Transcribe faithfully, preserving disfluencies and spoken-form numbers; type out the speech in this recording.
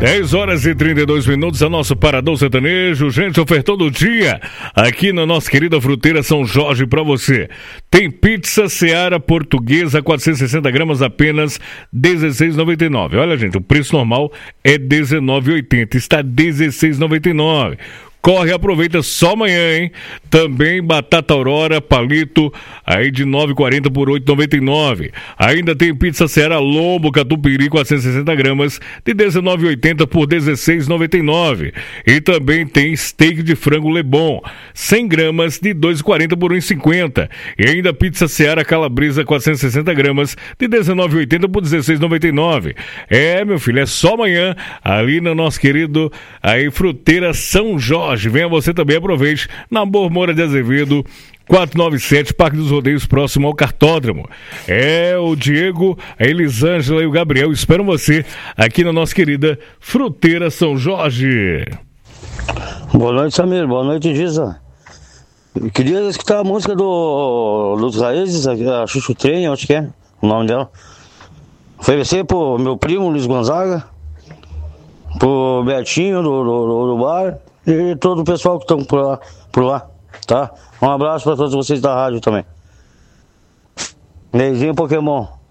dez horas e trinta e dois minutos, é o nosso Paradão Sertanejo. Gente, ofertão do dia aqui na nossa querida Fruteira São Jorge pra você. Tem pizza Seara Portuguesa, quatrocentos e sessenta gramas, apenas dezesseis reais e noventa e nove centavos. Olha, gente, o preço normal é dezenove reais e oitenta centavos, está dezesseis reais e noventa e nove centavos. Corre, aproveita só amanhã, hein? Também batata Aurora, palito, aí de nove reais e quarenta centavos por oito reais e noventa e nove centavos. Ainda tem pizza Seara Lombo Catupiry, quatrocentos e sessenta gramas, de dezenove reais e oitenta centavos por dezesseis reais e noventa e nove centavos. E também tem steak de frango Lebon, cem gramas, de dois reais e quarenta centavos por um real e cinquenta centavos. E ainda pizza Seara Calabresa, quatrocentos e sessenta gramas, de dezenove reais e oitenta centavos por dezesseis reais e noventa e nove centavos. É, meu filho, é só amanhã, ali no nosso querido aí, Fruteira São Jorge. Venha você também, aproveite, na Bormoura de Azevedo, quatrocentos e noventa e sete, Parque dos Rodeios, próximo ao Cartódromo. É, o Diego, a Elisângela e o Gabriel esperam você aqui na nossa querida Fruteira São Jorge. Boa noite, Samir. Boa noite, Giza. Eu queria escutar a música do Luz Raízes, a Xuxu Trem, acho que é o nome dela. Oferecer pro meu primo, Luiz Gonzaga, pro Betinho do, do, do bar e todo o pessoal que estão por lá, por lá, tá? Um abraço para todos vocês da rádio também. Neizinho Pokémon.